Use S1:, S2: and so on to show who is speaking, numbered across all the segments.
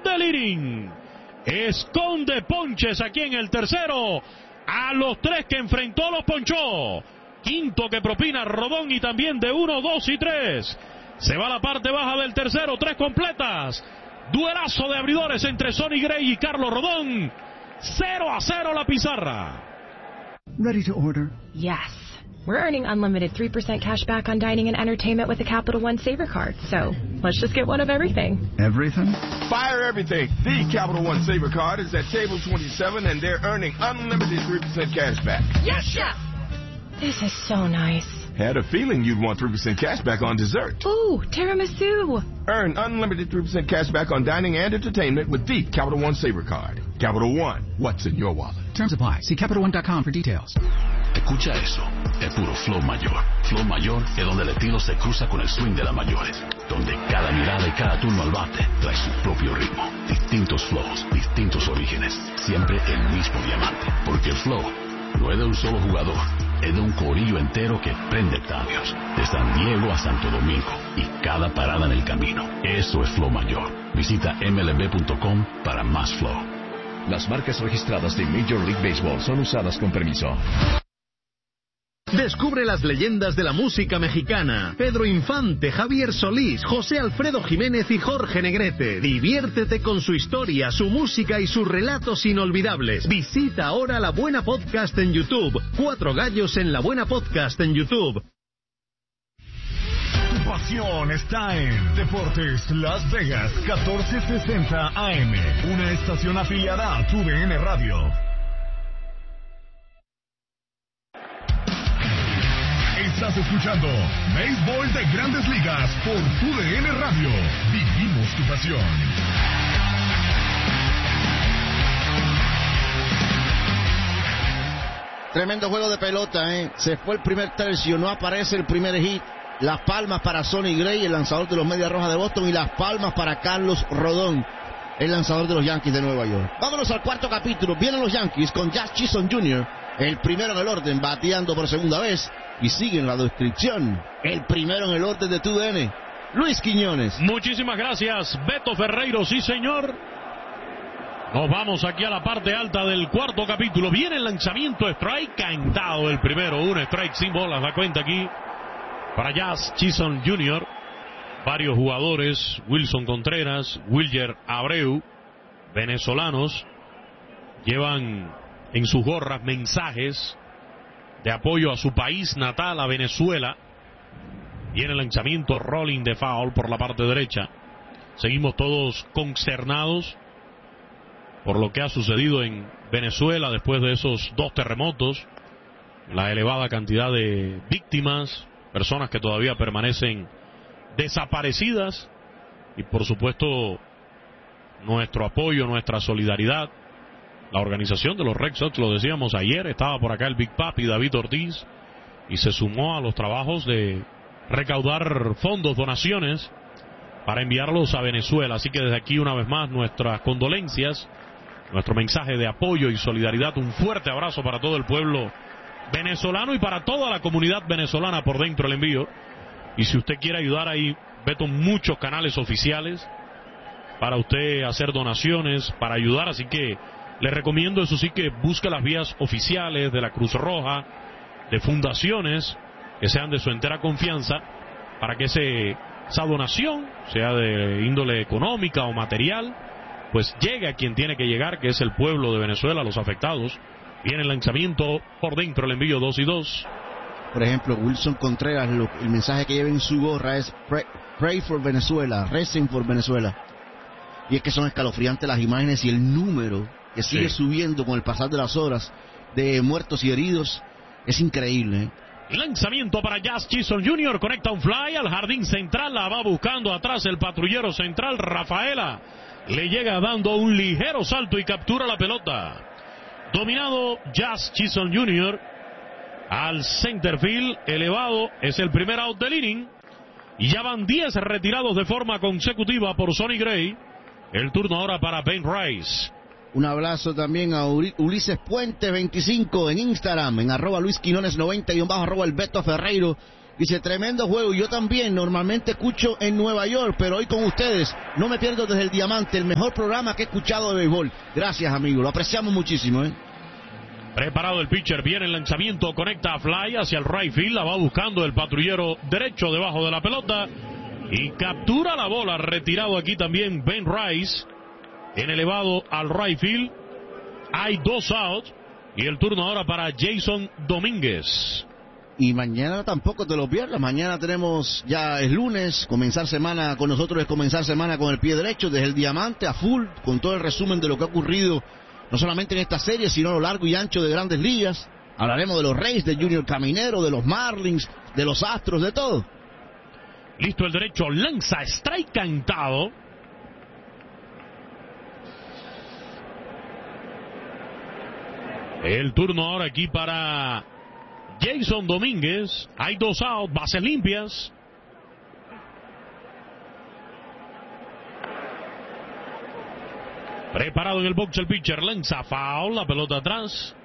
S1: del inning. Esconde ponches aquí en el tercero. A los 3 que enfrentó los ponchó. Quinto que propina Rodón y también de 1, 2 y 3. Se va a la parte baja del tercero, 3 completas. Duelazo de abridores entre Sonny Gray y Carlos Rodón. 0-0 la pizarra.
S2: Ready to order?
S3: Yes. We're earning unlimited 3% cash back on dining and entertainment with the Capital One Saver Card. So, let's just get one of everything.
S2: Everything?
S4: Fire everything. The Capital One Saver Card is at table 27 and they're earning unlimited 3% cash back.
S3: Yes, Chef! This is so nice.
S4: Had a feeling you'd want 3% cash back on dessert.
S3: Ooh, tiramisu.
S4: Earn unlimited 3% cash back on dining and entertainment with the Capital One Saver Card. Capital One, what's in your wallet?
S2: Terms apply. See CapitalOne.com for details.
S5: Escucha eso, es puro flow mayor. Flow mayor es donde el estilo se cruza con el swing de las mayores, donde cada mirada y cada turno al bate trae su propio ritmo. Distintos flows, distintos orígenes, siempre el mismo diamante. Porque el flow no es de un solo jugador, es de un corillo entero que prende estadios, de San Diego a Santo Domingo y cada parada en el camino. Eso es flow mayor. Visita mlb.com para más flow.
S6: Las marcas registradas de Major League Baseball son usadas con permiso.
S7: Descubre las leyendas de la música mexicana. Pedro Infante, Javier Solís, José Alfredo Jiménez y Jorge Negrete. Diviértete con su historia, su música y sus relatos inolvidables. Visita ahora La Buena Podcast en YouTube. 4 gallos en La Buena Podcast en YouTube.
S8: Tu pasión está en Deportes Las Vegas 1460 AM. Una estación afiliada a TUDN Radio. Estás escuchando Béisbol de Grandes Ligas por TUDN Radio. Vivimos tu pasión.
S9: Tremendo juego de pelota, Se fue el primer tercio, no aparece el primer hit. Las palmas para Sonny Gray, el lanzador de los Medias Rojas de Boston, y las palmas para Carlos Rodón, el lanzador de los Yankees de Nueva York. Vámonos al cuarto capítulo. Vienen los Yankees con Jazz Chisholm Jr., el primero en el orden, bateando por segunda vez. Y siguen la descripción. El primero en el orden de TUDN, Luis Quiñones.
S1: Muchísimas gracias, Beto Ferreiro. Sí, señor. Nos vamos aquí a la parte alta del cuarto capítulo. Viene el lanzamiento, strike cantado el primero. Un strike sin bolas, da cuenta aquí para Jazz Chisholm Jr. Varios jugadores, Wilson Contreras, Wilyer Abreu, venezolanos, llevan en sus gorras mensajes de apoyo a su país natal, a Venezuela. Viene el lanzamiento, rolling de foul por la parte derecha. Seguimos todos consternados por lo que ha sucedido en Venezuela después de esos 2 terremotos, la elevada cantidad de víctimas, personas que todavía permanecen desaparecidas, y por supuesto nuestro apoyo, nuestra solidaridad. La organización de los Red Sox, lo decíamos ayer, estaba por acá el Big Papi David Ortiz y se sumó a los trabajos de recaudar fondos, donaciones para enviarlos a Venezuela. Así que desde aquí una vez más nuestras condolencias, nuestro mensaje de apoyo y solidaridad, un fuerte abrazo para todo el pueblo venezolano y para toda la comunidad venezolana por dentro el envío. Y si usted quiere ayudar, ahí Beto, muchos canales oficiales para usted hacer donaciones, para ayudar, así que le recomiendo, eso sí, que busque las vías oficiales de la Cruz Roja, de fundaciones que sean de su entera confianza, para que esa donación, sea de índole económica o material, pues llegue a quien tiene que llegar, que es el pueblo de Venezuela, los afectados. Viene el lanzamiento por dentro, el envío 2-2.
S9: Por ejemplo, Wilson Contreras, el mensaje que lleva en su gorra es Pray for Venezuela, recen por Venezuela. Y es que son escalofriantes las imágenes y el número que sigue subiendo con el pasar de las horas de muertos y heridos. Es increíble,
S1: Lanzamiento para Jazz Chisholm Jr. Conecta un fly al jardín central. La va buscando atrás el patrullero central, Rafaela. Le llega dando un ligero salto y captura la pelota. Dominado Jazz Chisholm Jr. al center field elevado. Es el primer out del inning. Y ya van 10 retirados de forma consecutiva por Sonny Gray. El turno ahora para Ben Rice.
S9: Un abrazo también a Ulises Puente 25 en Instagram, en @LuisQuinones90 y @el Beto Ferreiro, Dice, tremendo juego. Yo también normalmente escucho en Nueva York, pero hoy con ustedes no me pierdo desde el Diamante, el mejor programa que he escuchado de béisbol. Gracias, amigo, lo apreciamos muchísimo,
S1: Preparado el pitcher, viene el lanzamiento, conecta a fly hacia el right field, la va buscando el patrullero derecho debajo de la pelota y captura la bola. Retirado aquí también Ben Rice, en elevado al right field. Hay 2 outs y el turno ahora para Jason Domínguez.
S9: Y mañana tampoco te lo pierdas, mañana tenemos, ya es lunes, comenzar semana con nosotros es comenzar semana con el pie derecho, desde el Diamante a full, con todo el resumen de lo que ha ocurrido, no solamente en esta serie, sino a lo largo y ancho de Grandes Ligas. Hablaremos de los Rays, de Junior Caminero, de los Marlins, de los Astros, de todo.
S1: Listo el derecho, lanza, strike cantado. El turno ahora aquí para Jason Domínguez. Hay 2 outs, bases limpias. Preparado en el box el pitcher, lanza foul, la pelota atrás.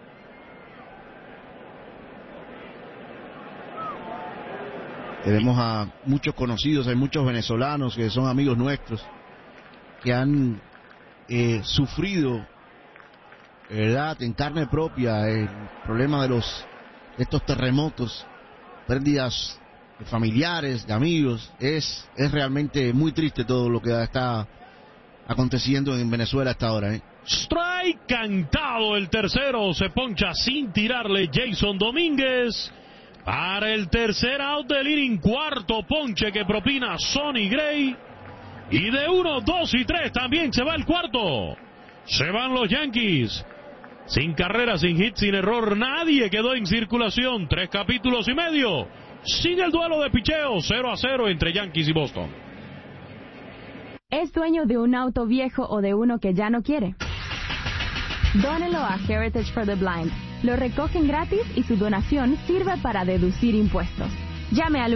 S9: Tenemos a muchos conocidos, hay muchos venezolanos que son amigos nuestros, que han sufrido, ¿verdad?, en carne propia el problema de estos terremotos, pérdidas de familiares, de amigos. Es realmente muy triste todo lo que está aconteciendo en Venezuela hasta ahora.
S1: Strike cantado el tercero, se poncha sin tirarle Jason Domínguez para el tercer out del inning, cuarto ponche que propina Sonny Gray, y de 1, 2 y 3 también se va el cuarto. Se van los Yankees sin carrera, sin hit, sin error, nadie quedó en circulación. 3 capítulos y medio sin el duelo de picheo, 0-0 entre Yankees y Boston.
S10: ¿Es dueño de un auto viejo o de uno que ya no quiere? Dónelo a Heritage for the Blind. Lo recogen gratis y su donación sirve para deducir impuestos. Llame al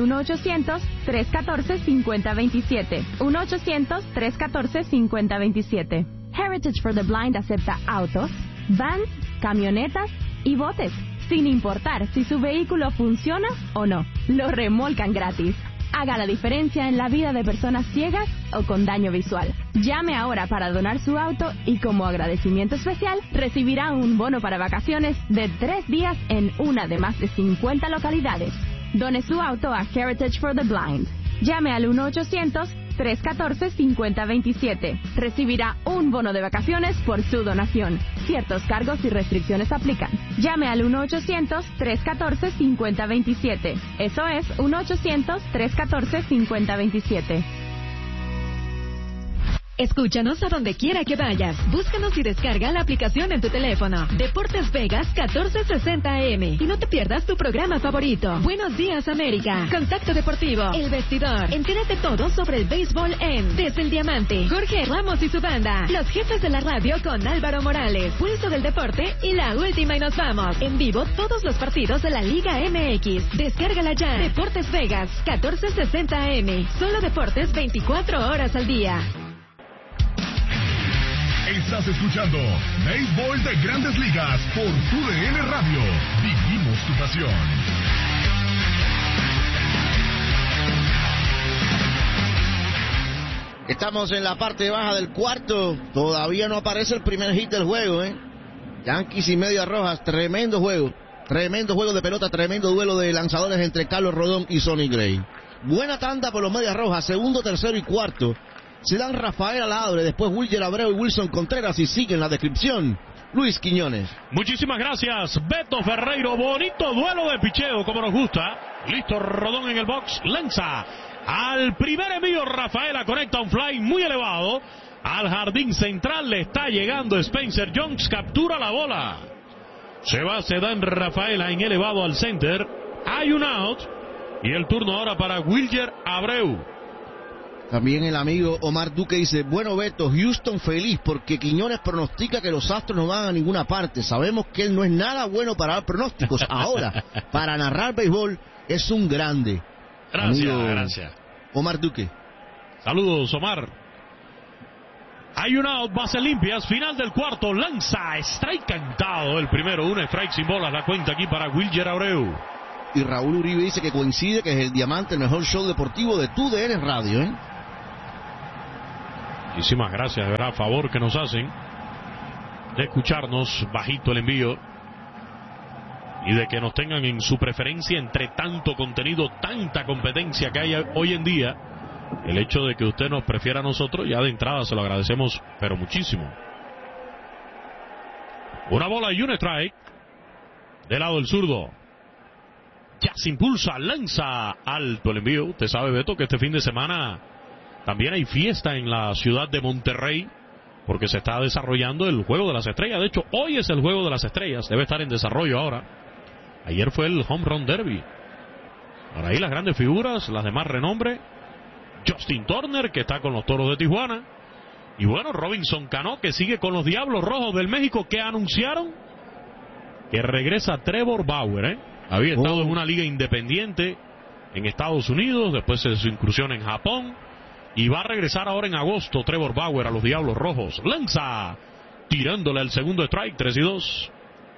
S10: 1-800-314-5027. 1-800-314-5027. Heritage for the Blind acepta autos, vans, camionetas y botes, sin importar si su vehículo funciona o no. Lo remolcan gratis. Haga la diferencia en la vida de personas ciegas o con daño visual. Llame ahora para donar su auto y como agradecimiento especial recibirá un bono para vacaciones de 3 días en una de más de 50 localidades. Done su auto a Heritage for the Blind. Llame al 1-800-314-5027. Recibirá un bono de vacaciones por su donación. Ciertos cargos y restricciones aplican. Llame al 1-800-314-5027. Eso es 1-800-314-5027.
S11: Escúchanos a donde quiera que vayas. Búscanos y descarga la aplicación en tu teléfono. Deportes Vegas 1460 AM. Y no te pierdas tu programa favorito. Buenos Días América. Contacto Deportivo. El Vestidor. Entérate todo sobre el béisbol en Desde el Diamante. Jorge Ramos y su banda. Los jefes de la radio con Álvaro Morales. Pulso del Deporte y la última y nos vamos. En vivo todos los partidos de la Liga MX. Descárgala ya. Deportes Vegas 1460 AM. Solo deportes 24 horas al día.
S8: Estás escuchando Béisbol de Grandes Ligas por TUDN Radio. Vivimos tu pasión.
S9: Estamos en la parte baja del cuarto. Todavía no aparece el primer hit del juego, Yankees y Medias Rojas. Tremendo juego. Tremendo juego de pelota. Tremendo duelo de lanzadores entre Carlos Rodón y Sonny Gray. Buena tanda por los Medias Rojas. Segundo, tercero y cuarto se dan Rafael Aladre, después Wilger Abreu y Wilson Contreras, y sigue en la descripción Luis Quiñones.
S1: Muchísimas gracias, Beto Ferreiro. Bonito duelo de picheo como nos gusta. Listo Rodón en el box, lanza al primer envío. Rafaela conecta un fly muy elevado al jardín central. Le está llegando Spencer Jones, captura la bola. Se da en Rafaela en elevado al center. Hay un out y el turno ahora para Wilger Abreu.
S9: También el amigo Omar Duque dice: bueno, Beto, Houston feliz porque Quiñones pronostica que los Astros no van a ninguna parte. Sabemos que él no es nada bueno para dar pronósticos. Ahora, para narrar béisbol, es un grande.
S1: Gracias.
S9: Omar Duque.
S1: Saludos, Omar. Hay un out, bases limpias, final del cuarto, lanza, strike cantado el primero, un strike sin bolas, la cuenta aquí para Wilger Abreu.
S9: Y Raúl Uribe dice que coincide que es el Diamante, el mejor show deportivo de TUDN Radio, ¿eh?
S1: Muchísimas gracias, de verdad, favor que nos hacen de escucharnos bajito el envío y de que nos tengan en su preferencia entre tanto contenido, tanta competencia que hay hoy en día. El hecho de que usted nos prefiera a nosotros, ya de entrada se lo agradecemos, pero muchísimo. Una bola y un strike. Del lado del zurdo. Ya se impulsa, lanza alto el envío. Usted sabe, Beto, que este fin de semana también hay fiesta en la ciudad de Monterrey, porque se está desarrollando el Juego de las Estrellas. De hecho, hoy es el Juego de las Estrellas. Debe estar en desarrollo ahora. Ayer fue el Home Run Derby. Ahora ahí las grandes figuras, las de más renombre. Justin Turner, que está con los Toros de Tijuana. Y bueno, Robinson Cano, que sigue con los Diablos Rojos del México, que anunciaron que regresa Trevor Bauer, ¿eh? Había estado en una liga independiente en Estados Unidos, después de su incursión en Japón, y va a regresar ahora en agosto Trevor Bauer a los Diablos Rojos. Lanza, tirándole al segundo strike, 3-2.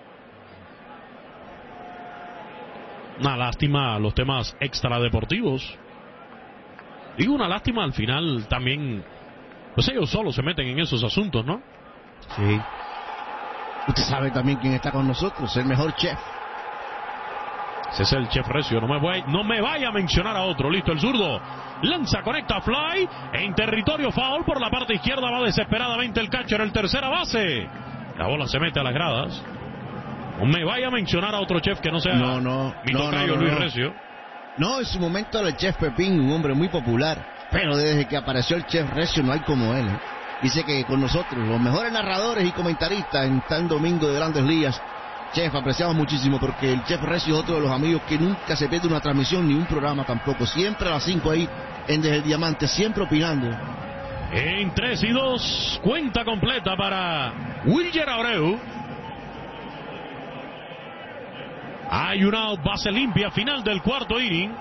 S1: Una lástima los temas extradeportivos. Digo una lástima, al final también, pues ellos solos se meten en esos asuntos, ¿no?
S9: Sí. Usted sabe también quién está con nosotros, el mejor chef.
S1: Ese es el Chef Recio, no me vaya a mencionar a otro. Listo, el zurdo lanza, conecta, fly, en territorio foul, por la parte izquierda va desesperadamente el catcher, el tercera base. La bola se mete a las gradas. No me vaya a mencionar a otro chef que no sea mi tocayo Luis Recio.
S9: No, en su momento era el Chef Pepín, un hombre muy popular, pero desde que apareció el Chef Recio no hay como él, ¿eh? Dice que con nosotros, los mejores narradores y comentaristas en tan domingo de Grandes Ligas. Chef, apreciamos muchísimo, porque el Chef Recio es otro de los amigos que nunca se pierde una transmisión ni un programa tampoco. Siempre a las 5 ahí en Desde el Diamante, siempre opinando.
S1: En 3-2, cuenta completa para Wilyer Abreu. Hay un out, base limpia, final del cuarto inning.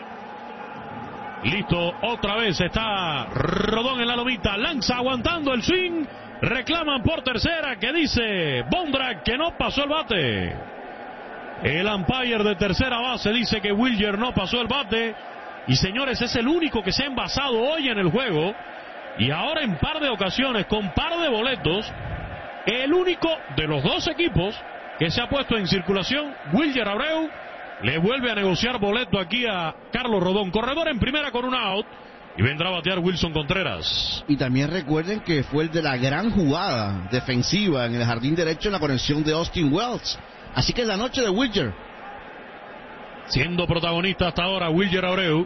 S1: Listo, otra vez está Rodón en la lomita, lanza aguantando el swing. Reclaman por tercera, que dice Bondrak que no pasó el bate. El umpire de tercera base dice que Wilyer no pasó el bate. Y señores, es el único que se ha envasado hoy en el juego. Y ahora en par de ocasiones, con par de boletos, el único de los dos equipos que se ha puesto en circulación. Wilyer Abreu le vuelve a negociar boleto aquí a Carlos Rodón. Corredor en primera con un out. Y vendrá a batear Wilson Contreras.
S9: Y también recuerden que fue el de la gran jugada defensiva en el jardín derecho en la conexión de Austin Wells. Así que es la noche de Wilyer.
S1: Siendo protagonista hasta ahora Wilyer Abreu.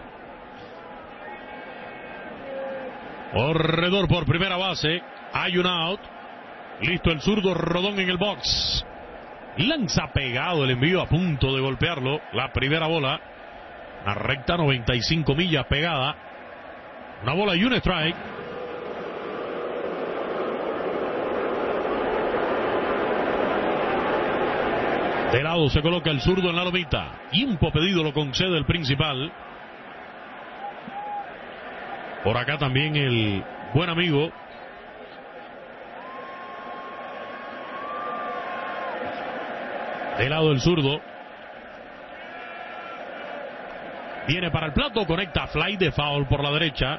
S1: Corredor por primera base. Hay un out. Listo el zurdo Rodón en el box. Lanza pegado el envío, a punto de golpearlo. La primera bola. La recta 95 millas pegada. Una bola y un strike. De lado se coloca el zurdo en la lomita. Tiempo pedido lo concede el principal. Por acá también el buen amigo de lado el zurdo. Viene para el plato, conecta fly de foul por la derecha.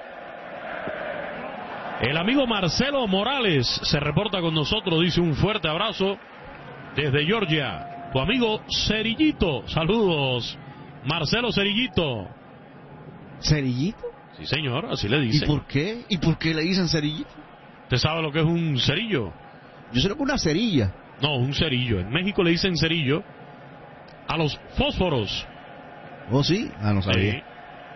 S1: El amigo Marcelo Morales se reporta con nosotros, dice un fuerte abrazo desde Georgia. Tu amigo Cerillito, saludos, Marcelo Cerillito.
S9: ¿Cerillito?
S1: Sí, señor, así le dicen.
S9: ¿Y por qué? ¿Y por qué le dicen cerillito?
S1: ¿Usted sabe lo que es un cerillo?
S9: Yo sé lo que es una cerilla.
S1: No, un cerillo. En México le dicen cerillo a los fósforos.
S9: ¿Oh, sí? Ah, no sabía. Sí.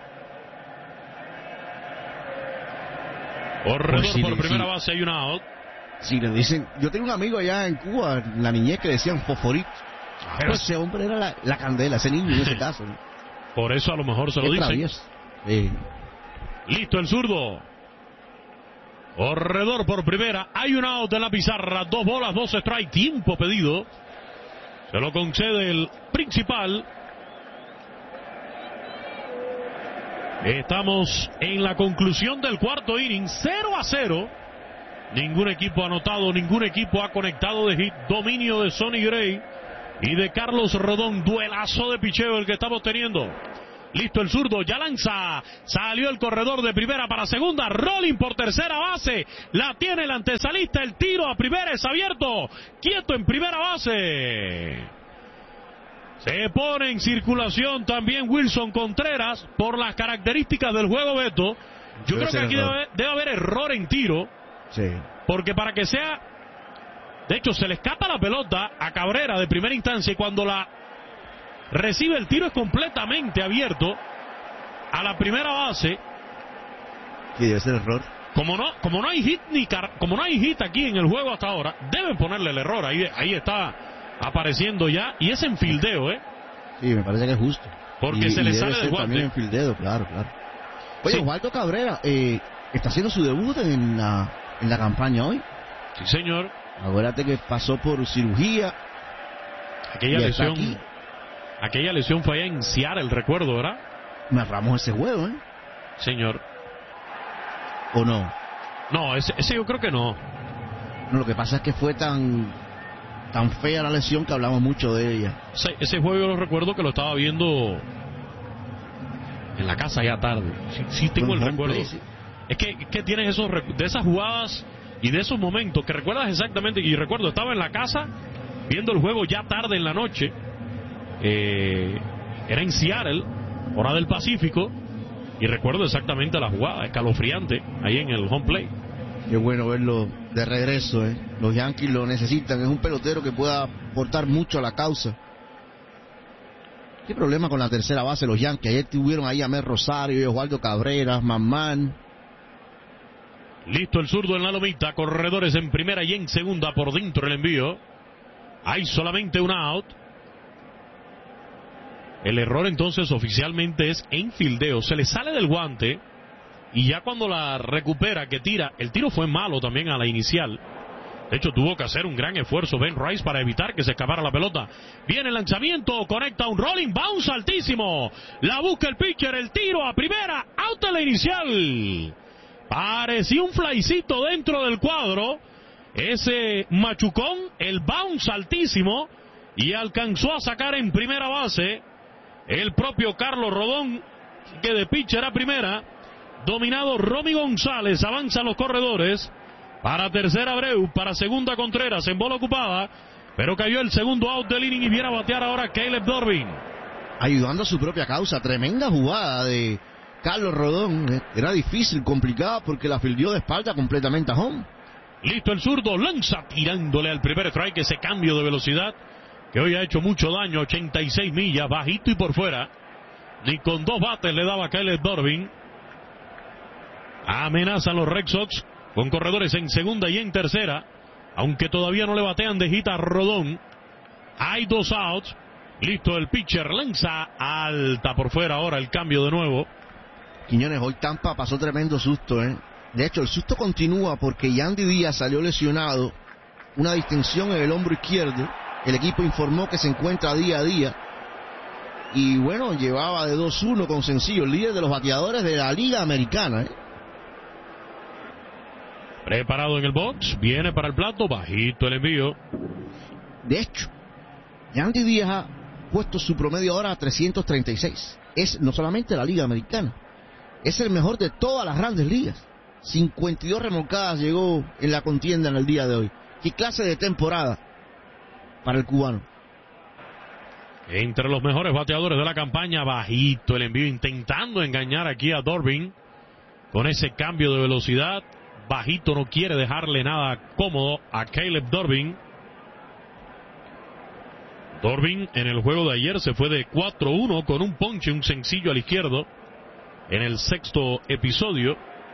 S1: Corredor pues por primera base, hay un out.
S9: Sí, le dicen. Yo tengo un amigo allá en Cuba, en la niñez, que decían fosforito. Pero ese hombre era la candela, ese niño en ese caso, ¿no?
S1: Por eso a lo mejor se lo dicen. Listo el zurdo. Corredor por primera. Hay un out en la pizarra. 2 bolas, 2 strike. Tiempo pedido. Se lo concede el principal. Estamos en la conclusión del cuarto inning. 0-0. Ningún equipo ha anotado, ningún equipo ha conectado de hit. Dominio de Sonny Gray y de Carlos Rodón. Duelazo de picheo el que estamos teniendo. Listo el zurdo, ya lanza, salió el corredor de primera para segunda, rolling por tercera base, la tiene el antesalista, el tiro a primera es abierto, quieto en primera base. Se pone en circulación también Wilson Contreras por las características del juego, Beto. Yo creo que aquí debe haber error en tiro,
S9: sí,
S1: porque para que sea, de hecho se le escapa la pelota a Cabrera de primera instancia y cuando la recibe el tiro es completamente abierto a la primera base.
S9: Sí, debe ser error.
S1: Como no hay hit como no hay hit aquí en el juego hasta ahora, deben ponerle el error. Ahí está apareciendo ya y es en fildeo,
S9: Sí, me parece que es justo.
S1: Porque se le sale del guante.
S9: También en fildeo, claro. Oye, sí. Osvaldo Cabrera está haciendo su debut en la campaña hoy.
S1: Sí, señor.
S9: Acuérdate que pasó por cirugía.
S1: Aquella lesión fue allá en Seattle, recuerdo, ¿verdad?
S9: Narramos ese juego,
S1: Señor.
S9: ¿O no?
S1: No, ese yo creo que no.
S9: No, lo que pasa es que fue tan fea la lesión que hablamos mucho de ella.
S1: Ese juego yo lo recuerdo que lo estaba viendo en la casa ya tarde. Sí tengo el recuerdo. Play, sí. Es que tienes de esas jugadas y de esos momentos que recuerdas exactamente. Y recuerdo, estaba en la casa viendo el juego ya tarde en la noche. Era en Seattle, hora del Pacífico, y recuerdo exactamente la jugada, escalofriante, ahí en el home plate.
S9: Qué bueno verlo de regreso, Los Yankees lo necesitan, es un pelotero que pueda aportar mucho a la causa. ¿Qué problema con la tercera base los Yankees? Ayer tuvieron ahí a Mel Rosario, Osvaldo Cabrera, Mamán.
S1: Listo el zurdo en la lomita, corredores en primera y en segunda, por dentro el envío. Hay solamente un out. El error entonces oficialmente es en fildeo. Se le sale del guante y ya cuando la recupera, que tira, el tiro fue malo también a la inicial. De hecho tuvo que hacer un gran esfuerzo Ben Rice para evitar que se escapara la pelota. Viene el lanzamiento, conecta un rolling bounce altísimo. La busca el pitcher, el tiro a primera, out en la inicial. Parecía un flycito dentro del cuadro. Ese machucón, el bounce altísimo, y alcanzó a sacar en primera base el propio Carlos Rodón, que de pitcher a primera. Dominado Romy González, avanzan los corredores. Para tercera Abreu, para segunda Contreras en bola ocupada, pero cayó el segundo out del inning y viene a batear ahora Caleb Dorbin.
S9: Ayudando a su propia causa, tremenda jugada de Carlos Rodón. Era difícil, complicada, porque la fildió de espalda completamente a home.
S1: Listo el zurdo, lanza tirándole al primer strike, ese cambio de velocidad que hoy ha hecho mucho daño, 86 millas, bajito y por fuera. Ni con dos bates le daba Caleb Dorbin. Amenazan los Red Sox con corredores en segunda y en tercera, aunque todavía no le batean de hit a Rodón. Hay dos outs. Listo el pitcher, lanza alta por fuera, ahora el cambio de nuevo.
S9: Quiñones, hoy Tampa pasó tremendo susto, De hecho, el susto continúa porque Yandy Díaz salió lesionado, una distensión en el hombro izquierdo. El equipo informó que se encuentra día a día. Y bueno, llevaba de 2-1 con sencillo, el líder de los bateadores de la Liga Americana.
S1: Preparado en el box, viene para el plato, bajito el envío.
S9: De hecho, Yandy Díaz ha puesto su promedio ahora a 336. Es no solamente la Liga Americana, es el mejor de todas las grandes ligas. 52 remolcadas llegó en la contienda en el día de hoy. ¿Qué clase de temporada para el cubano?
S1: Entre los mejores bateadores de la campaña, bajito el envío, intentando engañar aquí a Dorbin con ese cambio de velocidad. Bajito, no quiere dejarle nada cómodo a Caleb Dorbin. Dorbin en el juego de ayer se fue de 4-1 con un ponche, un sencillo al izquierdo en el sexto episodio.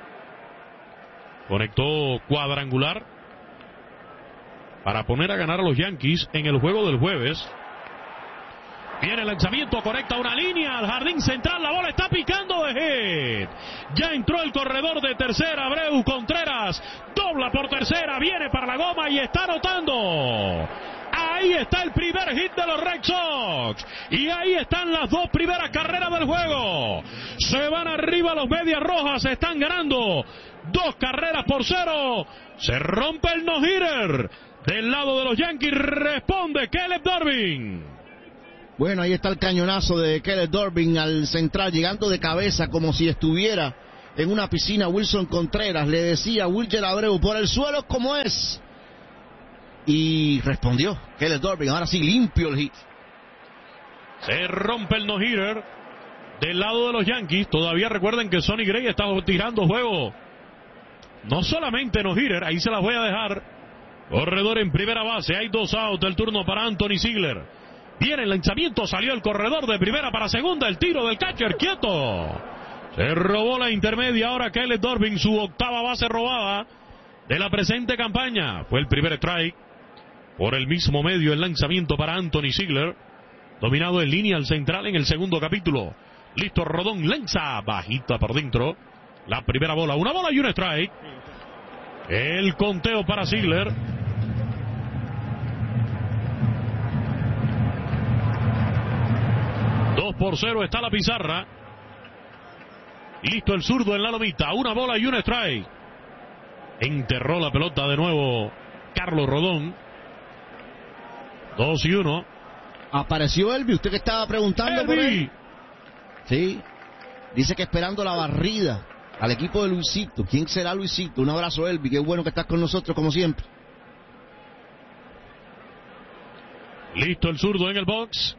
S1: Conectó cuadrangular para poner a ganar a los Yankees en el juego del jueves. Viene el lanzamiento, conecta una línea al jardín central, la bola está picando de hit. Ya entró el corredor de tercera, Abreu Contreras, dobla por tercera, viene para la goma y está anotando. Ahí está el primer hit de los Red Sox. Y ahí están las dos primeras carreras del juego. Se van arriba los Medias Rojas, están ganando 2-0. Se rompe el no-hitter Del lado de los Yankees responde Caleb Durbin.
S9: Bueno, ahí está el cañonazo de Caleb Durbin al central, llegando de cabeza como si estuviera en una piscina. Wilson Contreras le decía a Wilger Abreu, por el suelo como es. Y respondió Caleb Durbin, ahora sí limpio el hit.
S1: Se rompe el no-hitter del lado de los Yankees. Todavía recuerden que Sonny Gray está tirando juego. No solamente no-hitter, ahí se las voy a dejar. Corredor en primera base, hay 2 outs, el turno para Anthony Ziegler. Viene el lanzamiento, salió el corredor de primera para segunda, el tiro del catcher, quieto. Se robó la intermedia, ahora Caleb Durbin, su 8ª base robada de la presente campaña. Fue el primer strike. Por el mismo medio el lanzamiento para Anthony Ziegler. Dominado en línea al central en el segundo capítulo. Listo, Rodón lanza, bajita por dentro. La primera bola, una bola y un strike. El conteo para Ziegler. Dos por 0 está la pizarra. Listo el zurdo en la lomita. Una bola y un strike. Enterró la pelota de nuevo Carlos Rodón. 2-1.
S9: Apareció Elvi, usted que estaba preguntando por él. Sí. Dice que esperando la barrida al equipo de Luisito. ¿Quién será Luisito? Un abrazo, Elvi. Qué bueno que estás con nosotros como siempre.
S1: Listo el zurdo en el box.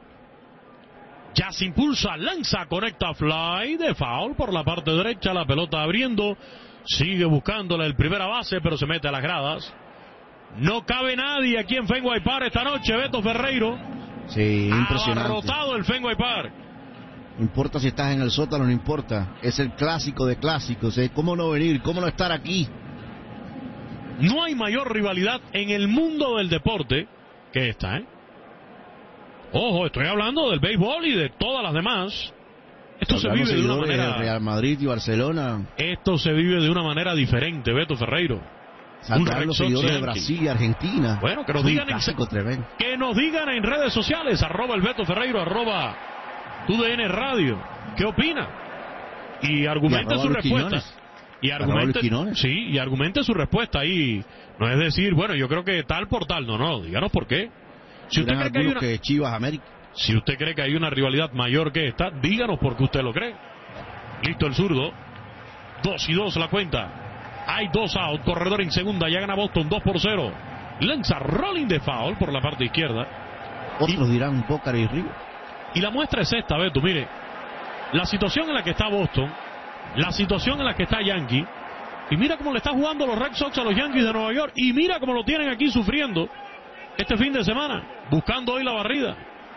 S1: Ya se impulsa, lanza, conecta fly de foul por la parte derecha. La pelota abriendo. Sigue buscándola el primera base, pero se mete a las gradas. No cabe nadie aquí en Fenway Park esta noche, Beto Ferreiro.
S9: Sí, impresionante.
S1: Abarrotado el Fenway Park.
S9: No importa si estás en el sótano, no importa. Es el clásico de clásicos. ¿Cómo no venir? ¿Cómo no estar aquí?
S1: No hay mayor rivalidad en el mundo del deporte que esta, ¿eh? Ojo, estoy hablando del béisbol y de todas las demás. Esto se vive de una manera...
S9: Real Madrid y Barcelona.
S1: Esto se vive de una manera diferente, Beto Ferreiro.
S9: Saltar los seguidores de Brasil y Argentina.
S1: Bueno, que nos digan en redes sociales, @ el Beto Ferreiro, @ TUDN Radio. ¿Qué opina? Y argumente su respuesta. Y argumente su respuesta ahí. No es decir, bueno, yo creo que tal por tal. No, díganos por qué. Si usted cree que hay una...
S9: Chivas América.
S1: Si usted cree que hay una rivalidad mayor que esta, díganos por qué usted lo cree. Listo el zurdo. 2-2 la cuenta. Hay 2 outs, corredor en segunda, ya gana Boston 2-0. Lanza rolling de foul por la parte izquierda.
S9: Otros dirán Boca y River.
S1: Y la muestra es esta, Beto, mire. La situación en la que está Boston, la situación en la que está Yankee, y mira cómo le está jugando los Red Sox a los Yankees de Nueva York, y mira cómo lo tienen aquí sufriendo este fin de semana, buscando hoy la barrida.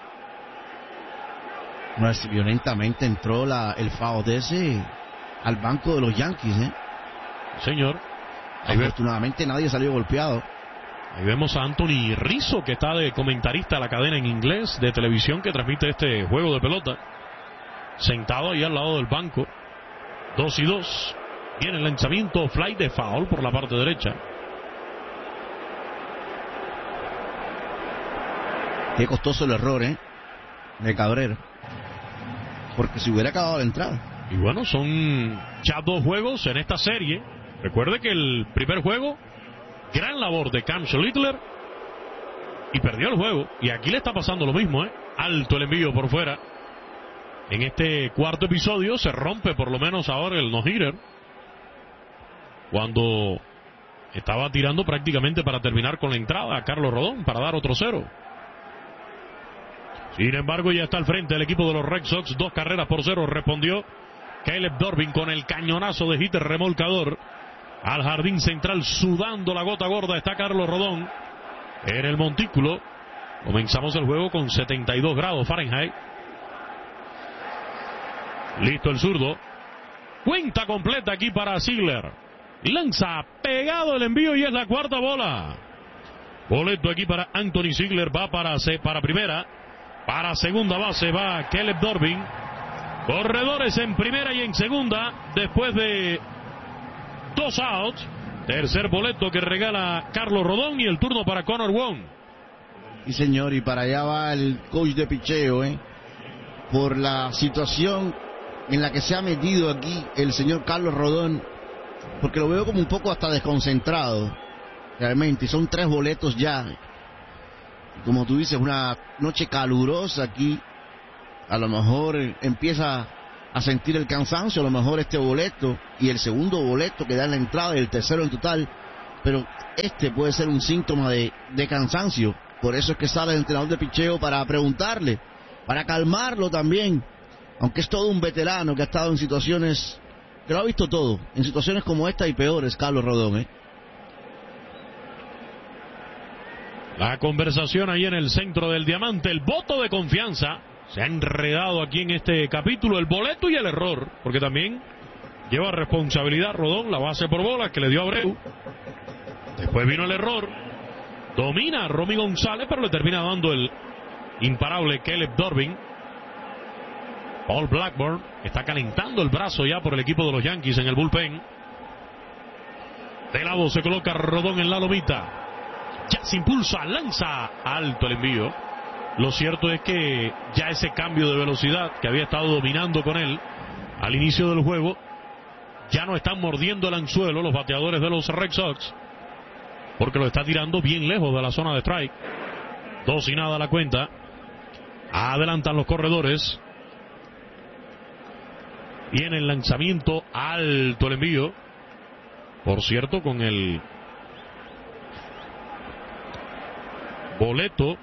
S9: No, es violentamente entró el foul de ese al banco de los Yankees, ¿eh?
S1: Señor.
S9: Afortunadamente nadie salió golpeado.
S1: Ahí vemos a Anthony Rizzo, que está de comentarista a la cadena en inglés de televisión que transmite este juego de pelota. Sentado ahí al lado del banco. 2-2. Viene el lanzamiento, fly de foul por la parte derecha.
S9: Qué costoso el error, de Cabrera. Porque se hubiera acabado la entrada.
S1: Y bueno, son ya 2 juegos en esta serie. Recuerde que el primer juego, gran labor de Cam Schlittler, y perdió el juego. Y aquí le está pasando lo mismo, Alto el envío por fuera. En este cuarto episodio se rompe por lo menos ahora el no-hitter, cuando estaba tirando prácticamente para terminar con la entrada a Carlos Rodón para dar otro 0. Sin embargo, ya está al frente el equipo de los Red Sox. 2 carreras por 0 respondió Caleb Durbin con el cañonazo de hitter remolcador. Al jardín central, sudando la gota gorda, está Carlos Rodón en el montículo. Comenzamos el juego con 72 grados Fahrenheit. Listo el zurdo. Cuenta completa aquí para Ziegler. Lanza pegado el envío y es la cuarta bola. Boleto aquí para Anthony Ziegler. Va para primera. Para segunda base va Caleb Durbin. Corredores en primera y en segunda después de 2 outs. Tercer boleto que regala Carlos Rodón y el turno para Connor Wong.
S9: Sí, señor, y para allá va el coach de picheo, por la situación en la que se ha metido aquí el señor Carlos Rodón, porque lo veo como un poco hasta desconcentrado. realmente. Son 3 boletos ya. Como tú dices, una noche calurosa aquí. A lo mejor empieza a sentir el cansancio, a lo mejor este boleto y el segundo boleto que da en la entrada y el tercero en total, pero este puede ser un síntoma de cansancio. Por eso es que sale el entrenador de picheo para preguntarle, para calmarlo también, aunque es todo un veterano que ha estado en situaciones, que lo ha visto todo, en situaciones como esta y peores, Carlos Rodón.
S1: La conversación ahí en el centro del diamante, el voto de confianza. Se ha enredado aquí en este capítulo el boleto y el error, porque también lleva responsabilidad Rodón, la base por bolas que le dio a Abreu. Después vino el error, domina a Romy González, pero le termina dando el imparable Caleb Durbin. Paul Blackburn está calentando el brazo ya por el equipo de los Yankees en el bullpen. De lado se coloca Rodón en la lomita. Ya se impulsa, lanza alto el envío. Lo cierto es que ya ese cambio de velocidad que había estado dominando con él al inicio del juego, ya no están mordiendo el anzuelo los bateadores de los Red Sox, porque lo está tirando bien lejos de la zona de strike. 2-0 la cuenta. Adelantan los corredores. Viene el lanzamiento alto el envío. Por cierto, con el boleto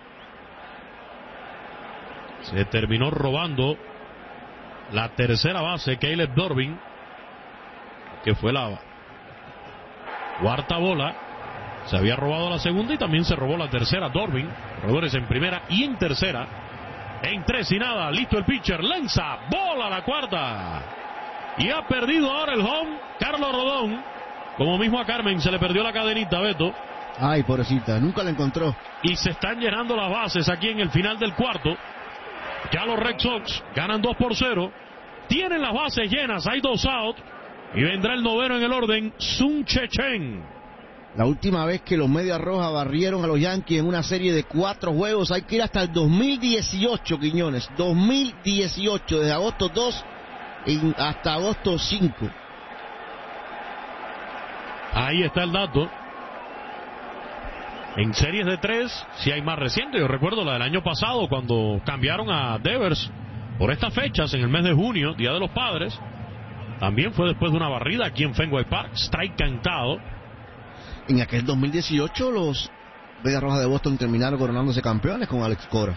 S1: se terminó robando la tercera base Caleb Durbin, que fue la cuarta bola. Se había robado la segunda y también se robó la tercera Durbin. Corredores en primera y en tercera. En 3-0, listo el pitcher, lanza, bola la cuarta. Y ha perdido ahora el home Carlos Rodón. Como mismo a Carmen se le perdió la cadenita, Beto.
S9: Ay, pobrecita, nunca la encontró.
S1: Y se están llenando las bases aquí en el final del cuarto. Ya los Red Sox ganan 2-0. Tienen las bases llenas, hay 2 out. Y vendrá el noveno en el orden, Sun Che-Cheng.
S9: La última vez que los Medias Rojas barrieron a los Yankees en una serie de 4 juegos, hay que ir hasta el 2018, Quiñones. 2018, desde agosto 2 hasta agosto 5.
S1: Ahí está el dato. En series de 3, si hay más reciente. Yo recuerdo la del año pasado cuando cambiaron a Devers por estas fechas en el mes de junio, Día de los Padres. También fue después de una barrida aquí en Fenway Park, strike cantado.
S9: En aquel 2018 los Medias Rojas de Boston terminaron coronándose campeones con Alex Cora.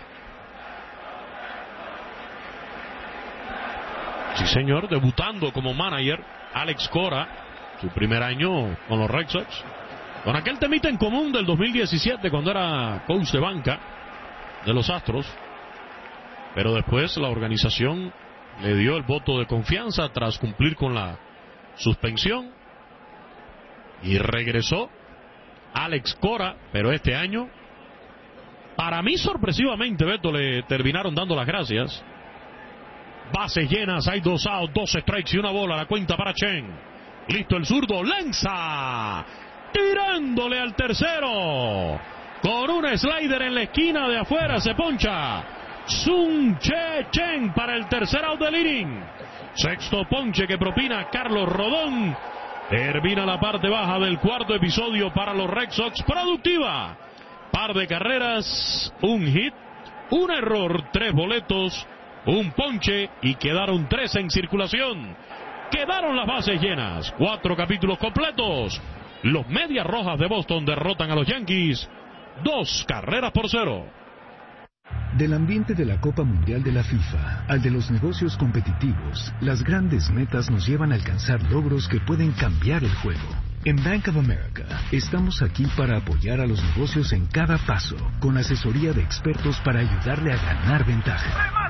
S1: Sí, señor, debutando como manager Alex Cora, su primer año con los Red Sox. Con aquel temita en común del 2017 cuando era coach de banca de los Astros. Pero después la organización le dio el voto de confianza tras cumplir con la suspensión. Y regresó Alex Cora, pero este año, para mí sorpresivamente, Beto, le terminaron dando las gracias. Bases llenas, hay 2 outs, 2 strikes y 1 bola, la cuenta para Chen. Listo el zurdo, lanza, tirándole al tercero. Con un slider en la esquina de afuera se poncha Sun Che-Cheng para el tercer out del inning. Sexto ponche que propina Carlos Rodón. Termina la parte baja del cuarto episodio para los Red Sox. Productiva. Par de carreras, un hit, un error, 3 boletos, un ponche y quedaron 3 en circulación. Quedaron las bases llenas. 4 capítulos completos. Los Medias Rojas de Boston derrotan a los Yankees 2-0.
S12: Del ambiente de la Copa Mundial de la FIFA al de los negocios competitivos, las grandes metas nos llevan a alcanzar logros que pueden cambiar el juego. En Bank of America estamos aquí para apoyar a los negocios en cada paso, con asesoría de expertos para ayudarle a ganar ventaja.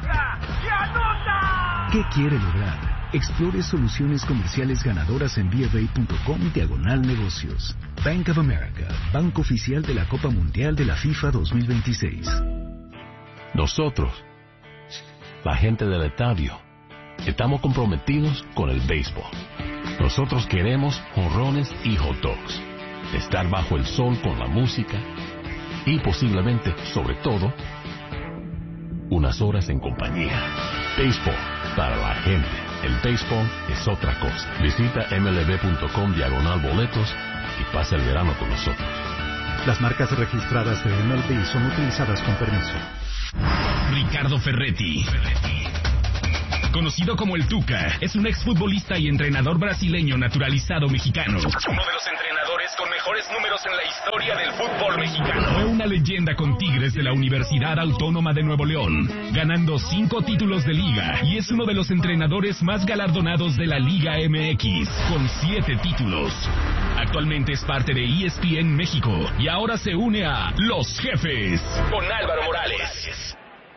S12: ¿Qué quiere lograr? Explore soluciones comerciales ganadoras en BofA.com/negocios. Bank of America, banco oficial de la Copa Mundial de la FIFA 2026.
S5: Nosotros, la gente del estadio, estamos comprometidos con el béisbol. Nosotros queremos jonrones y hot dogs, estar bajo el sol con la música y posiblemente, sobre todo, unas horas en compañía. Béisbol para la gente. El béisbol es otra cosa. Visita mlb.com/boletos y pasa el verano con nosotros.
S12: Las marcas registradas de MLB son utilizadas con permiso.
S13: Ricardo Ferretti, conocido como el Tuca, es un exfutbolista y entrenador brasileño naturalizado mexicano. Uno de los entrenadores con mejores números en la historia del fútbol mexicano. Fue una leyenda con Tigres de la Universidad Autónoma de Nuevo León, ganando 5 títulos de liga, y es uno de los entrenadores más galardonados de la Liga MX, con 7 títulos. Actualmente es parte de ESPN México y ahora se une a Los Jefes con Álvaro Morales.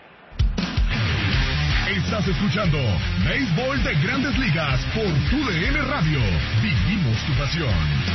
S8: Estás escuchando Béisbol de Grandes Ligas por TUDN Radio. Vivimos tu pasión.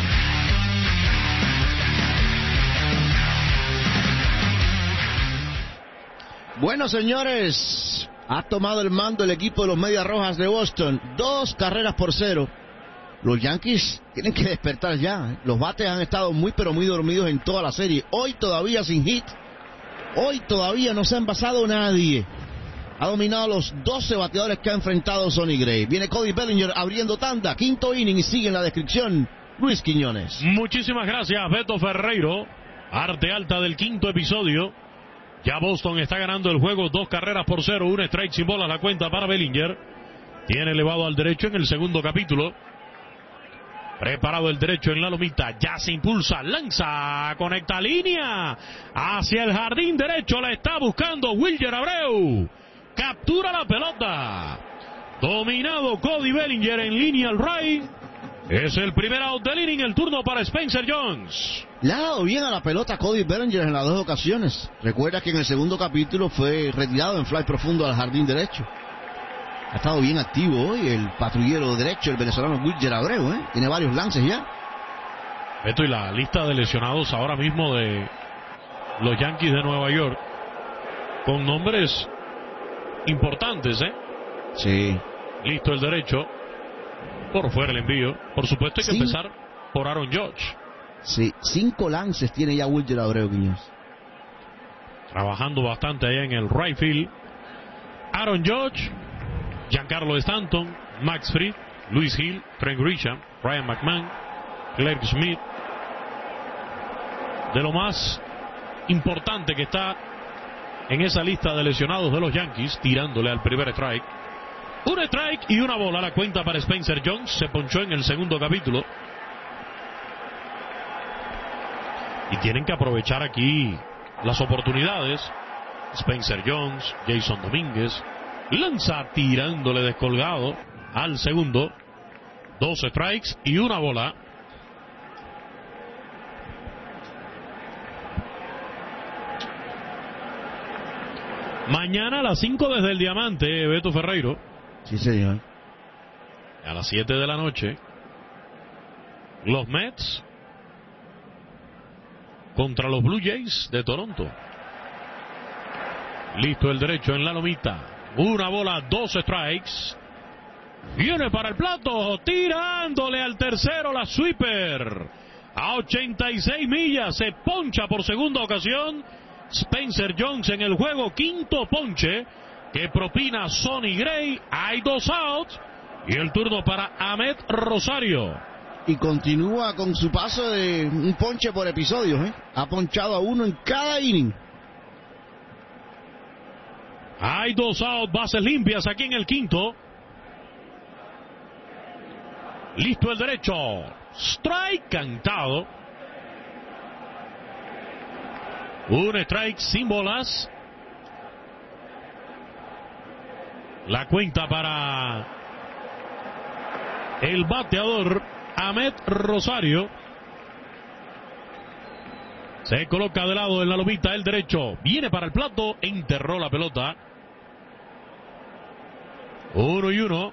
S9: Bueno, señores, ha tomado el mando el equipo de los Medias Rojas de Boston. 2 carreras por 0. Los Yankees tienen que despertar ya. Los bates han estado muy pero muy dormidos en toda la serie. Hoy todavía sin hit. Hoy todavía no se ha envasado nadie. Ha dominado los 12 bateadores que ha enfrentado Sonny Gray. Viene Cody Bellinger abriendo tanda. 5º inning y sigue en la descripción Luis Quiñones.
S1: Muchísimas gracias, Beto Ferreiro. Arte alta del 5º episodio. Ya Boston está ganando el juego 2 carreras por 0. 1 strike sin bola la cuenta para Bellinger. Tiene elevado al derecho en el segundo capítulo. Preparado el derecho en la lomita, ya se impulsa, lanza, conecta línea, hacia el jardín derecho, la está buscando Wilyer Abreu, captura la pelota, dominado Cody Bellinger en línea al right, es el primer out del inning, el turno para Spencer Jones.
S9: Le ha dado bien a la pelota Cody Bellinger en las 2 ocasiones, recuerda que en el segundo capítulo fue retirado en fly profundo al jardín derecho. Ha estado bien activo hoy el patrullero derecho, el venezolano Wilyer Abreu, Tiene varios lances ya.
S1: Beto, y la lista de lesionados ahora mismo de los Yankees de Nueva York, con nombres importantes,
S9: Sí.
S1: Listo el derecho, por fuera el envío. Por supuesto hay que empezar por Aaron Judge.
S9: Sí, 5 lances tiene ya Wilyer Abreu, Quiñones.
S1: Trabajando bastante allá en el right field. Aaron Judge, Giancarlo Stanton, Max Fried, Luis Gil, Trent Grisham, Ryan McMahon, Clarke Schmidt. De lo más importante que está en esa lista de lesionados de los Yankees, tirándole al primer strike. 1 strike y 1 bola la cuenta para Spencer Jones. Se ponchó en el segundo capítulo. Y tienen que aprovechar aquí las oportunidades. Spencer Jones, Jason Domínguez. Lanza tirándole descolgado al segundo. 2 strikes y 1 bola. Mañana a las 5 desde el Diamante, Beto Ferreiro.
S9: Sí, señor.
S1: A las 7 de la noche, los Mets contra los Blue Jays de Toronto. Listo el derecho en la lomita. 1 bola, 2 strikes. Viene para el plato, tirándole al tercero la sweeper. A 86 millas, se poncha por segunda ocasión Spencer Jones en el juego. 5º ponche que propina Sonny Gray. Hay 2 outs y el turno para Amed Rosario.
S9: Y continúa con su paso de un ponche por episodio, Ha ponchado a 1 en cada inning.
S1: Hay 2 outs, bases limpias aquí en el 5º. Listo el derecho. Strike cantado. 1 strike sin bolas. La cuenta para el bateador Amed Rosario. Se coloca de lado en la lomita el derecho. Viene para el plato. Enterró la pelota. 1-1.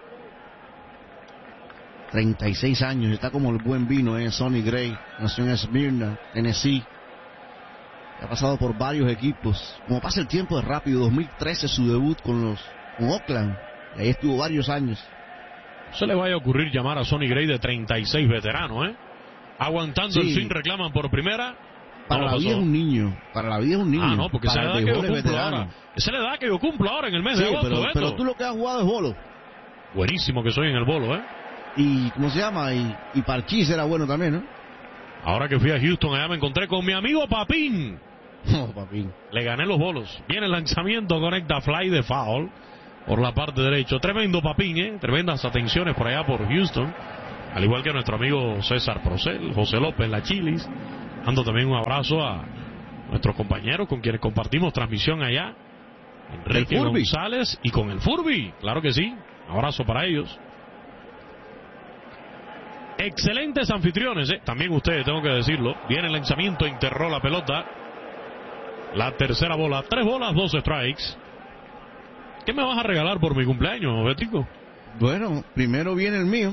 S9: 36 años. Está como el buen vino, Sonny Gray. Nació en Smyrna, Tennessee. Ha pasado por varios equipos. Como pasa el tiempo de rápido. 2013 su debut con Oakland. Y ahí estuvo varios años.
S1: Se le vaya a ocurrir llamar a Sonny Gray de 36 veterano, Aguantando el swing, reclaman por primera.
S9: Para la vida es un niño. Para la vida es un niño.
S1: Ah, no, porque esa es la edad que yo cumplo ahora. Esa es la edad que yo cumplo ahora en el mes de agosto,
S9: pero tú lo que has jugado es bolo.
S1: Buenísimo que soy en el bolo,
S9: Y, ¿cómo se llama? Y Parchís era bueno también, ¿no?
S1: Ahora que fui a Houston, allá me encontré con mi amigo Papín.
S9: No, Papín.
S1: Le gané los bolos. Viene el lanzamiento, conecta fly de foul por la parte derecha. Tremendo Papín, tremendas atenciones por allá por Houston. Al igual que nuestro amigo César Procel, José López, la Chilis. Dando también un abrazo a nuestros compañeros con quienes compartimos transmisión allá. Enrique González y con el Furby. Claro que sí. Un abrazo para ellos. Excelentes anfitriones, también ustedes, tengo que decirlo. Viene el lanzamiento, enterró la pelota. La tercera bola, 3 bolas, 2 strikes. ¿Qué me vas a regalar por mi cumpleaños, Betico?
S9: Bueno, primero viene el mío.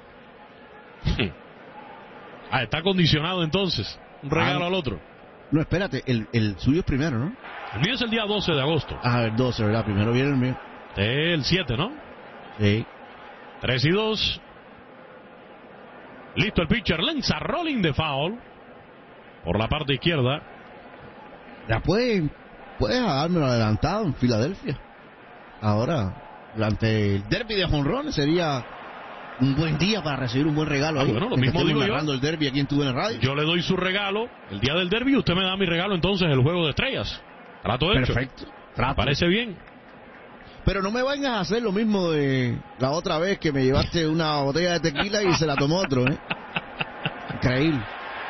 S1: Está condicionado entonces. Un regalo al otro.
S9: No, espérate, el suyo es primero, ¿no?
S1: El mío es el día 12 de agosto.
S9: El 12, ¿verdad? Primero viene el mío.
S1: El 7, ¿no?
S9: Sí.
S1: 3-2. Listo el pitcher, lanza rolling de foul por la parte izquierda.
S9: Ya puedes dármelo adelantado en Filadelfia. Ahora, durante el derby de jonrones sería un buen día para recibir un buen regalo.
S1: Bueno, lo mismo digo yo.
S9: El derby aquí en tu radio.
S1: Yo le doy su regalo el día del derby, usted me da mi regalo entonces el juego de estrellas. Trato hecho.
S9: Perfecto.
S1: Me parece bien.
S9: Pero no me vayas a hacer lo mismo de la otra vez que me llevaste una botella de tequila y se la tomó otro, Increíble.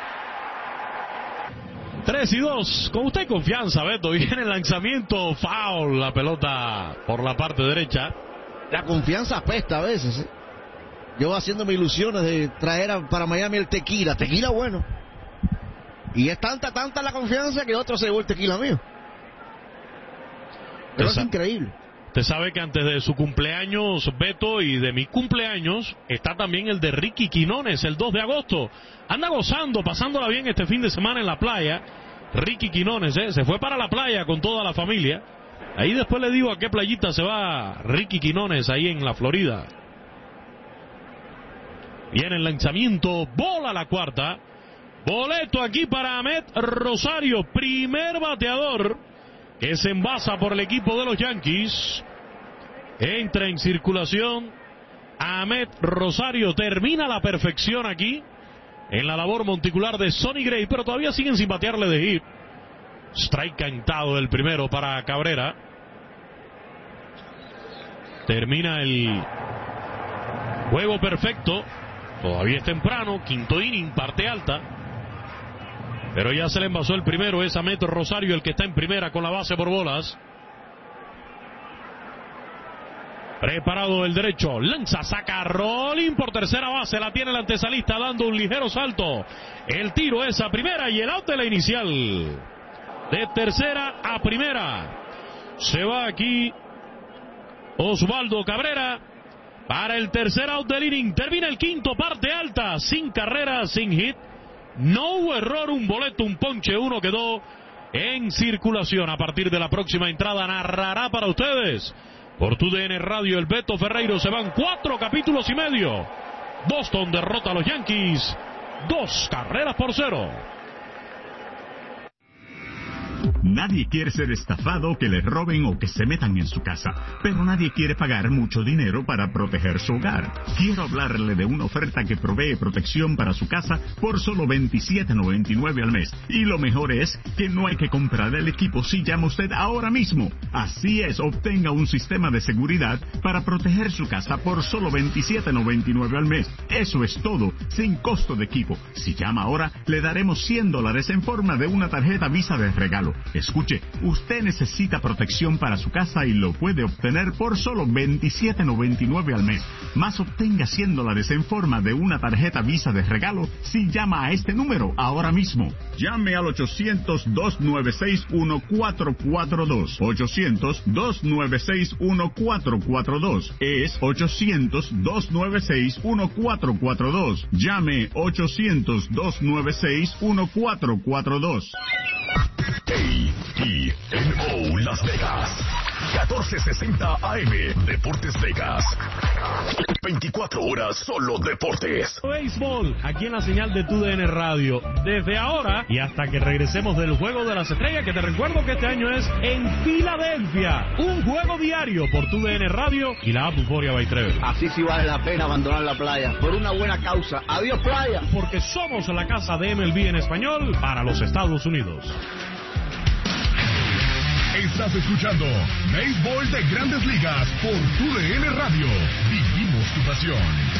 S1: 3-2. Con usted confianza, Beto. Viene el lanzamiento, foul, la pelota por la parte derecha.
S9: La confianza apesta a veces, Yo haciéndome ilusiones de traer para Miami el tequila bueno. Y es tanta la confianza que otro se llevó el tequila mío. Pero es increíble.
S1: Usted sabe que antes de su cumpleaños, Beto, y de mi cumpleaños, está también el de Ricky Quinones, el 2 de agosto. Anda gozando, pasándola bien este fin de semana en la playa. Ricky Quinones, se fue para la playa con toda la familia. Ahí después le digo a qué playita se va Ricky Quinones, ahí en la Florida. Viene el lanzamiento, bola la cuarta. Boleto aquí para Ahmed Rosario, primer bateador que se envasa por el equipo de los Yankees. Entra en circulación Ahmed Rosario, termina la perfección aquí en la labor monticular de Sonny Gray, pero todavía siguen sin batearle de hit. Strike cantado el primero para Cabrera. Termina el juego perfecto. Todavía es temprano, quinto inning, parte alta. Pero ya se le envasó el primero, es Ahmed Rosario el que está en primera con la base por bolas. Preparado el derecho, lanza, saca, rolling por tercera base, la tiene el antesalista dando un ligero salto. El tiro es a primera y el out de la inicial. De tercera a primera. Se va aquí Osvaldo Cabrera para el tercer out del inning. Termina el quinto, parte alta, sin carrera, sin hit. No hubo error, un boleto, un ponche, uno quedó en circulación. A partir de la próxima entrada narrará para ustedes por TUDN Radio el Beto Ferreiro. Se van 4 capítulos y medio. Boston derrota a los Yankees 2-0.
S14: Nadie quiere ser estafado, que le roben o que se metan en su casa, pero nadie quiere pagar mucho dinero para proteger su hogar. Quiero hablarle de una oferta que provee protección para su casa por solo $27.99 al mes. Y lo mejor es que no hay que comprar el equipo si llama usted ahora mismo. Así es, obtenga un sistema de seguridad para proteger su casa por solo $27.99 al mes. Eso es todo, sin costo de equipo. Si llama ahora, le daremos $100 en forma de una tarjeta Visa de regalo. Escuche, usted necesita protección para su casa y lo puede obtener por solo $27.99 al mes. Más obtenga $100 en forma de una tarjeta Visa de regalo si llama a este número ahora mismo. Llame al 800-296-1442. 800-296-1442. Es 800-296-1442. Llame 800-296-1442.
S8: KTNO Las Vegas. 1460 AM, Deportes Vegas. 24 horas solo deportes.
S1: Béisbol, aquí en la señal de TUDN Radio. Desde ahora y hasta que regresemos del Juego de las Estrellas, que te recuerdo que este año es en Filadelfia. Un juego diario por TUDN Radio y la app Euphoria by Trevor.
S9: Así sí vale la pena abandonar la playa, por una buena causa. Adiós, playa.
S1: Porque somos la casa de MLB en español para los Estados Unidos.
S8: Estás escuchando Béisbol de Grandes Ligas por TUDN Radio. Vivimos tu pasión.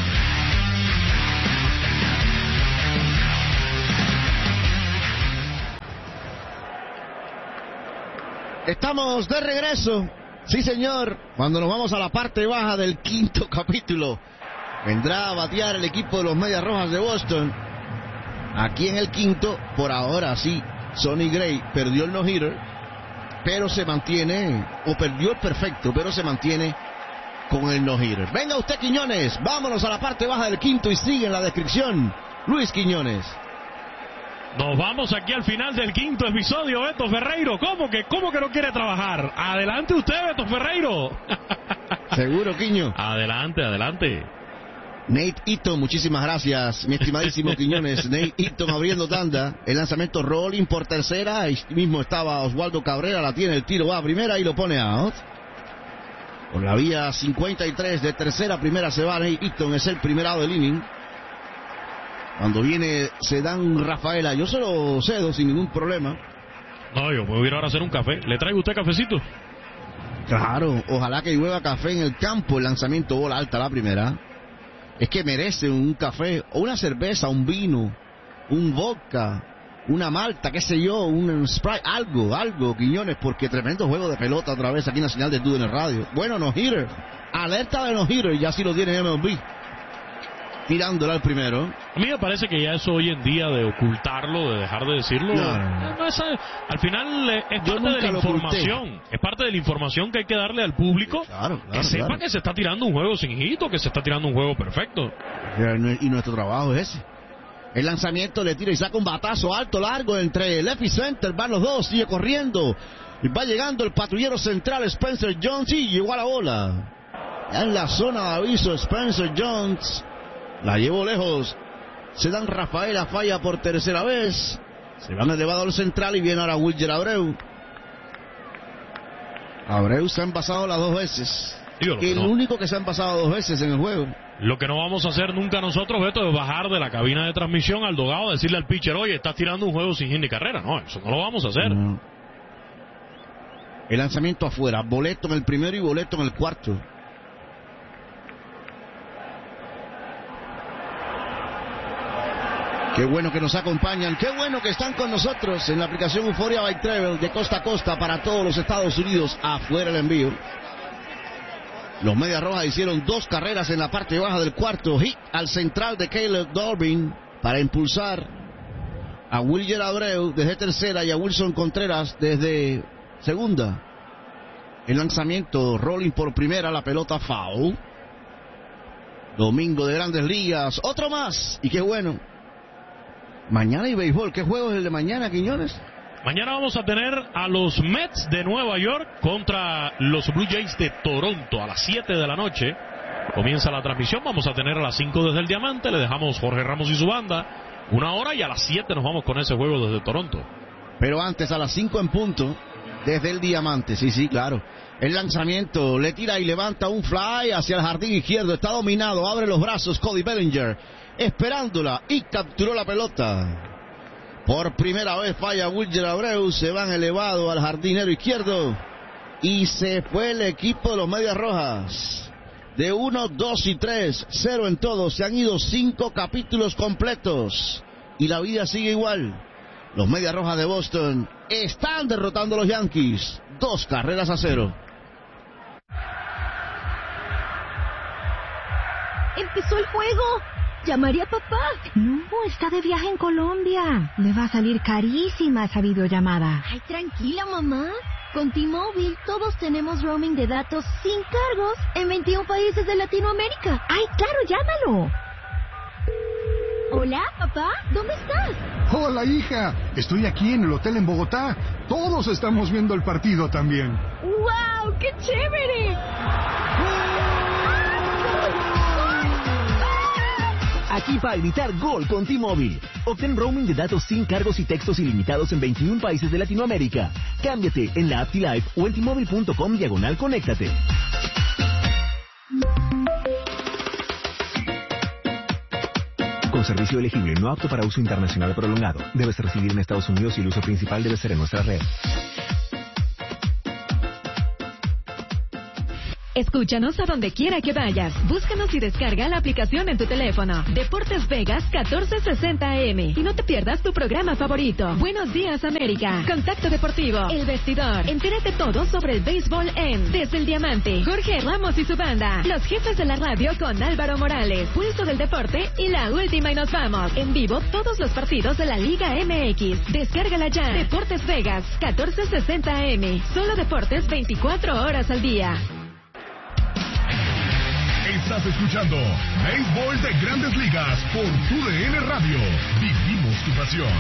S9: Estamos de regreso. Sí, señor. Cuando nos vamos a la parte baja del quinto capítulo, vendrá a batear el equipo de los Medias Rojas de Boston. Aquí en el quinto, por ahora sí, Sonny Gray perdió el no-hitter, pero se mantiene, o perdió el perfecto, pero se mantiene con el no-hitter. Venga usted, Quiñones, vámonos a la parte baja del quinto y sigue en la descripción Luis Quiñones.
S1: Nos vamos aquí al final del quinto episodio, Beto Ferreiro. ¿Cómo que no quiere trabajar? Adelante usted, Beto Ferreiro.
S9: ¿Seguro, Quiño?
S1: Adelante.
S9: Nate Eaton, muchísimas gracias, mi estimadísimo Quiñones. Nate Eaton abriendo tanda, el lanzamiento rolling por tercera, ahí mismo estaba Oswaldo Cabrera, la tiene, el tiro va a primera y lo pone out. Por la vía 53 de tercera a primera se va Nate Eaton, es el primer out del inning. Cuando viene Sedán Rafaela, yo se lo cedo sin ningún problema.
S1: No, yo puedo ir ahora a hacer un café. ¿Le traigo usted cafecito?
S9: Claro, ojalá que llueva café en el campo, el lanzamiento bola alta la primera. Es que merece un café, o una cerveza, un vino, un vodka, una malta, qué sé yo, un Sprite, algo, Quiñones, porque tremendo juego de pelota otra vez aquí en la señal de TUDN Radio. Bueno, no-hitter, alerta de no-hitter, ya sí lo tiene MLB. Tirándola al primero.
S1: A mí me parece que ya eso hoy en día de ocultarlo, de dejar de decirlo, no, al final es parte de la información. Es parte de la información que hay que darle al público, que sepa que se está tirando un juego sin hito, que se está tirando un juego perfecto.
S9: Y nuestro trabajo es ese. El lanzamiento le tira y saca un batazo alto, largo, entre left y center, van los dos, sigue corriendo. Y va llegando el patrullero central Spencer Jones y llegó a la bola. Ya en la zona de aviso Spencer Jones. La llevó lejos. Sedán Rafaela falla por tercera vez. Se van elevado al central y viene ahora Wilger Abreu. Abreu se ha envasado las dos veces. Único que se ha envasado dos veces en el juego.
S1: Lo que no vamos a hacer nunca nosotros, Beto, es bajar de la cabina de transmisión al dogado a decirle al pitcher, oye, estás tirando un juego sin hit ni carrera. No, eso no lo vamos a hacer.
S9: No. El lanzamiento afuera. Boleto en el primero y boleto en el cuarto. Qué bueno que nos acompañan, qué bueno que están con nosotros en la aplicación Euphoria by Travel de costa a costa para todos los Estados Unidos, afuera el envío. Los Medias Rojas hicieron 2 carreras en la parte baja del cuarto, hit al central de Caleb Dorbin para impulsar a Wilger Abreu desde tercera y a Wilson Contreras desde segunda. El lanzamiento, rolling por primera, la pelota foul. Domingo de Grandes Ligas, otro más, y qué bueno. Mañana hay béisbol. ¿Qué juego es el de mañana, Quiñones?
S1: Mañana vamos a tener a los Mets de Nueva York contra los Blue Jays de Toronto a las 7 de la noche. Comienza la transmisión. Vamos a tener a las 5 desde el Diamante. Le dejamos Jorge Ramos y su banda 1 hora y a las 7 nos vamos con ese juego desde Toronto.
S9: Pero antes, a las 5 en punto, desde el Diamante. Sí, claro. El lanzamiento, le tira y levanta un fly hacia el jardín izquierdo. Está dominado, abre los brazos Cody Bellinger, esperándola y capturó la pelota. Por primera vez falla Wilger Abreu, se van elevado al jardinero izquierdo y se fue el equipo de los Medias Rojas. De 1, 2 y 3, 0 en todo, se han ido 5 capítulos completos y la vida sigue igual. Los Medias Rojas de Boston están derrotando a los Yankees, 2 carreras a 0.
S15: ¡Empezó el juego! ¿Llamaré a papá?
S16: No, está de viaje en Colombia. Le va a salir carísima esa videollamada.
S15: Ay, tranquila, mamá. Con T-Mobile todos tenemos roaming de datos sin cargos en 21 países de Latinoamérica.
S16: ¡Ay, claro, llámalo!
S15: Hola, papá, ¿dónde estás?
S17: Hola, hija. Estoy aquí en el hotel en Bogotá. Todos estamos viendo el partido también.
S11: ¡Wow! ¡Qué chévere!
S18: Aquí para evitar gol con T-Mobile. Obtén roaming de datos sin cargos y textos ilimitados en 21 países de Latinoamérica. Cámbiate en la app T-Life o en T-Mobile.com/conéctate. Con servicio elegible, no apto para uso internacional prolongado. Debes residir en Estados Unidos y el uso principal debe ser en nuestra red.
S11: Escúchanos a donde quiera que vayas. Búscanos y descarga la aplicación en tu teléfono. Deportes Vegas 1460 AM. Y no te pierdas tu programa favorito. Buenos días, América. Contacto Deportivo. El Vestidor. Entérate todo sobre el béisbol en Desde el Diamante. Jorge Ramos y su banda. Los jefes de la radio con Álvaro Morales. Pulso del deporte y la última y nos vamos. En vivo todos los partidos de la Liga MX. Descárgala ya. Deportes Vegas 1460 AM. Solo deportes 24 horas al día.
S8: Estás escuchando Béisbol de Grandes Ligas por TUDN Radio. Vivimos tu pasión.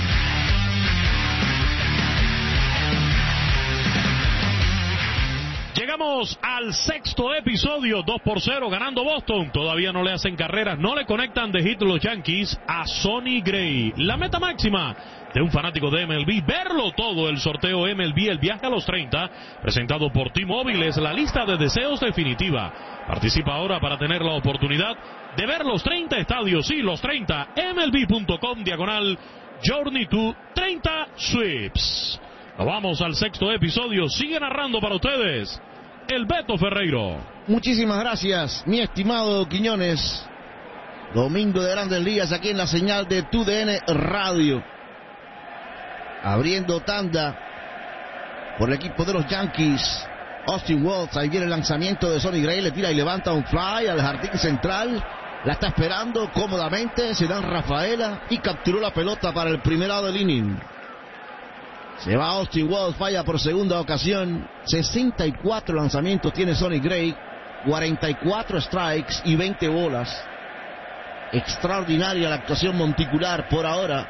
S1: Llegamos al sexto episodio, 2-0 ganando Boston. Todavía no le hacen carreras, no le conectan de hit los Yankees a Sonny Gray. La meta máxima de un fanático de MLB, verlo todo. El sorteo MLB, el viaje a los 30, presentado por T-Mobile, es la lista de deseos definitiva. Participa ahora para tener la oportunidad de ver los 30 estadios y los 30 MLB.com/Journey to 30 Sweeps. Nos vamos al sexto episodio. Sigue narrando para ustedes el Beto Ferreiro.
S9: Muchísimas gracias, mi estimado Quiñones. Domingo de Grandes Ligas aquí en la señal de TUDN Radio. Abriendo tanda por el equipo de los Yankees. Austin Wells, ahí viene el lanzamiento de Sonny Gray, le tira y levanta un fly al jardín central. La está esperando cómodamente, se dan Rafaela y capturó la pelota para el primer lado del inning. Se va Austin Wells, falla por segunda ocasión. 64 lanzamientos tiene Sonny Gray, 44 strikes y 20 bolas. Extraordinaria la actuación monticular por ahora.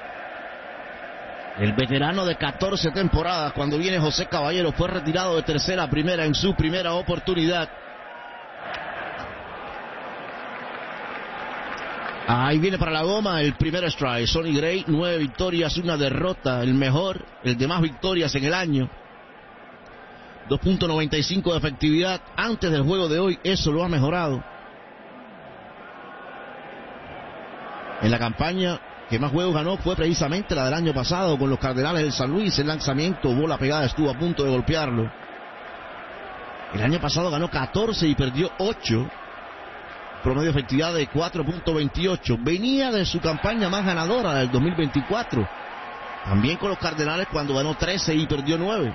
S9: El veterano de 14 temporadas, cuando viene José Caballero, fue retirado de tercera a primera en su primera oportunidad. Ahí viene para la goma el primer strike. Sonny Gray, 9 victorias, 1 derrota, el mejor, el de más victorias en el año. 2.95 de efectividad. Antes del juego de hoy, eso lo ha mejorado. En la campaña que más juegos ganó fue precisamente la del año pasado con los Cardenales del San Luis. El lanzamiento, bola pegada, estuvo a punto de golpearlo. El año pasado ganó 14 y perdió 8. Promedio de efectividad de 4.28. Venía de su campaña más ganadora del 2024. También con los Cardenales cuando ganó 13 y perdió 9.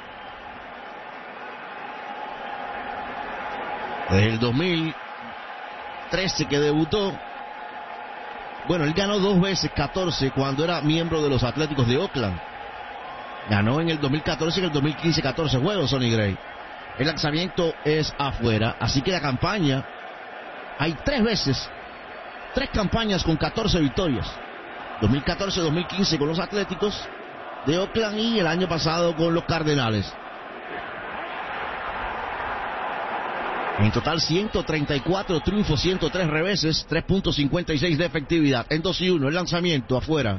S9: Desde el 2013 que debutó. Bueno, él ganó 2 veces 14 cuando era miembro de los Atléticos de Oakland. Ganó en el 2014 y en el 2015 14 juegos Sonny Gray. El lanzamiento es afuera, así que la campaña, hay 3 veces, 3 campañas con 14 victorias. 2014-2015 con los Atléticos de Oakland y el año pasado con los Cardenales. En total 134 triunfos, 103 reveses, 3.56 de efectividad. En 2-1 el lanzamiento afuera.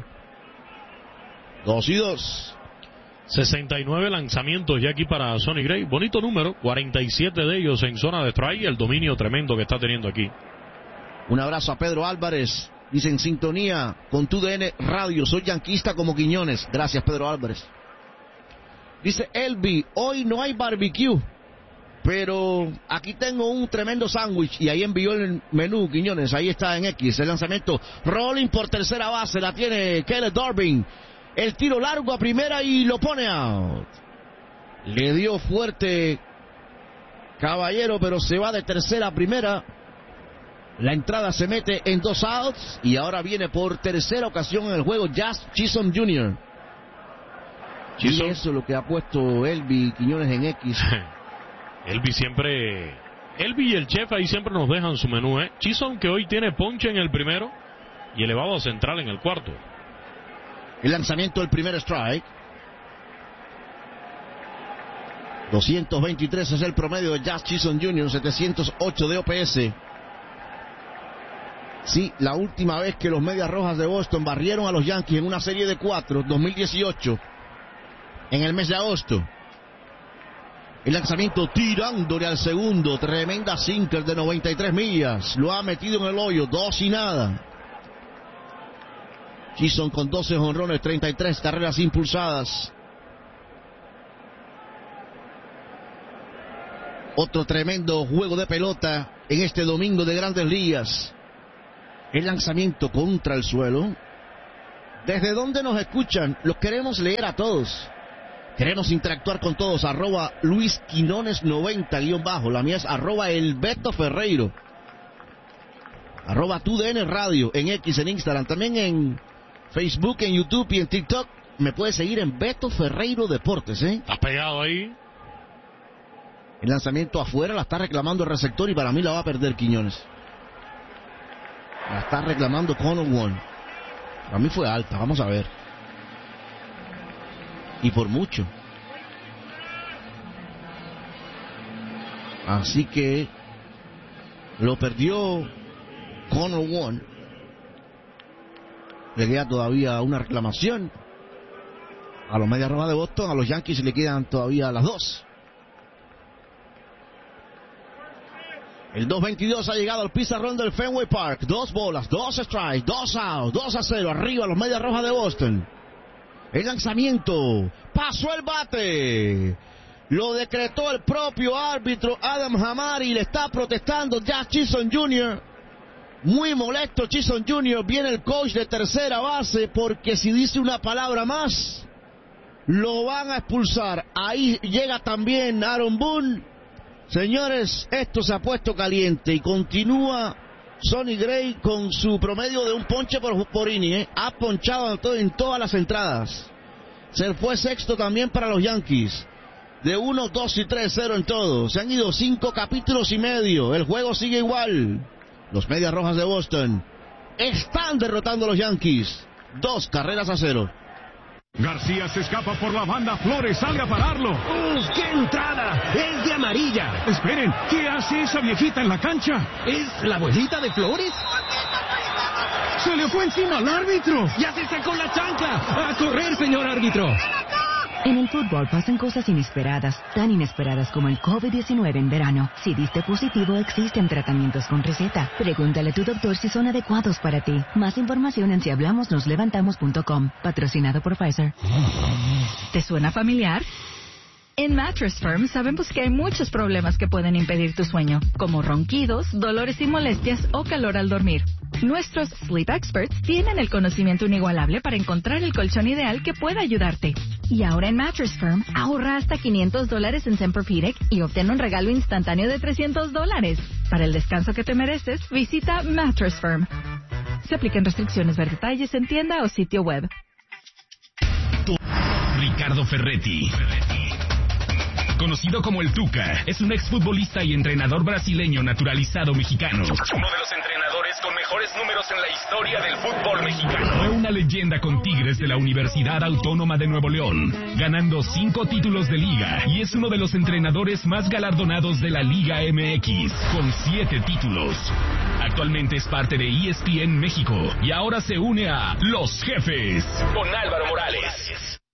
S9: 2-2.
S1: 69 lanzamientos ya aquí para Sonny Gray. Bonito número, 47 de ellos en zona de strike. El dominio tremendo que está teniendo aquí.
S9: Un abrazo a Pedro Álvarez. Dice en sintonía con TUDN Radio. Soy yanquista como Quiñones. Gracias, Pedro Álvarez. Dice Elvi, hoy no hay barbecue, pero aquí tengo un tremendo sándwich. Y ahí envió el menú, Quiñones. Ahí está en X. El lanzamiento. Rolling por tercera base. La tiene Caleb Durbin. El tiro largo a primera y lo pone out. Le dio fuerte Caballero, pero se va de tercera a primera. La entrada se mete en 2 outs. Y ahora viene por tercera ocasión en el juego Jazz Chisholm Jr. Y eso es lo que ha puesto Elvi Quiñones en X.
S1: Elvi siempre... Elvi y el chef ahí siempre nos dejan su menú, Chisholm, que hoy tiene ponche en el primero y elevado a central en el cuarto.
S9: El lanzamiento del primer strike. 223 es el promedio de Jazz Chisholm Jr., 708 de OPS. Sí, la última vez que los Medias Rojas de Boston barrieron a los Yankees en una serie de 4, 2018, en el mes de agosto. El lanzamiento tirándole al segundo, tremenda sinker de 93 millas, lo ha metido en el hoyo, 2-0. Chisholm con 12 jonrones, 33 carreras impulsadas. Otro tremendo juego de pelota en este domingo de Grandes Ligas. El lanzamiento contra el suelo. ¿Desde dónde nos escuchan? Los queremos leer a todos. Queremos interactuar con todos. @LuisQuinones90_. La mía es @ElBetoFerreiro. @TUDN Radio en X, en Instagram. También en Facebook, en YouTube y en TikTok. Me puedes seguir en Beto Ferreiro Deportes, ¿eh?
S1: ¿Estás pegado ahí?
S9: El lanzamiento afuera, la está reclamando el receptor y para mí la va a perder Quiñones. La está reclamando Connor Wong. Para mí fue alta, vamos a ver. Y por mucho. Así que lo perdió Connor Wong. Le queda todavía una reclamación a los Medias Rojas de Boston. A los Yankees le quedan todavía las 2. El 2-22 ha llegado al pizarrón del Fenway Park. 2 bolas, 2 strikes, 2 outs, 2-0. Arriba los Medias Rojas de Boston. El lanzamiento. Pasó el bate. Lo decretó el propio árbitro Adam Hamari. Le está protestando Jazz Chisholm Jr. Muy molesto Chisholm Jr. Viene el coach de tercera base porque si dice una palabra más lo van a expulsar. Ahí llega también Aaron Boone. Señores, esto se ha puesto caliente y continúa Sonny Gray con su promedio de un ponche por inning. Ha ponchado en todas las entradas. Se fue sexto también para los Yankees. De 1, 2 y 3-0 en todo. Se han ido 5 capítulos y medio. El juego sigue igual. Los Medias Rojas de Boston están derrotando a los Yankees. 2-0.
S8: García se escapa por la banda, Flores sale a pararlo.
S19: ¡Qué entrada! ¡Es de amarilla!
S8: Esperen, ¿qué hace esa viejita en la cancha?
S19: ¿Es la abuelita de Flores?
S8: ¡Se le fue encima al árbitro!
S19: ¡Ya se sacó la chancla! ¡A correr, señor árbitro!
S20: En el fútbol pasan cosas inesperadas, tan inesperadas como el COVID-19 en verano. Si diste positivo, existen tratamientos con receta. Pregúntale a tu doctor si son adecuados para ti. Más información en sihablamosnoslevantamos.com. Patrocinado por Pfizer.
S21: ¿Te suena familiar? En Mattress Firm sabemos que hay muchos problemas que pueden impedir tu sueño, como ronquidos, dolores y molestias o calor al dormir. Nuestros Sleep Experts tienen el conocimiento inigualable para encontrar el colchón ideal que pueda ayudarte. Y ahora en Mattress Firm, ahorra hasta $500 en Tempur-Pedic y obtén un regalo instantáneo de $300. Para el descanso que te mereces, visita Mattress Firm. Se aplican restricciones, ver detalles en tienda o sitio web.
S13: Ricardo Ferretti, conocido como el Tuca, es un exfutbolista y entrenador brasileño naturalizado mexicano. Uno de los entrenadores con mejores números en la historia del fútbol mexicano. Fue una leyenda con Tigres de la Universidad Autónoma de Nuevo León, ganando 5 títulos de liga, y es uno de los entrenadores más galardonados de la Liga MX, con 7 títulos. Actualmente es parte de ESPN México y ahora se une a Los Jefes con Álvaro Morales.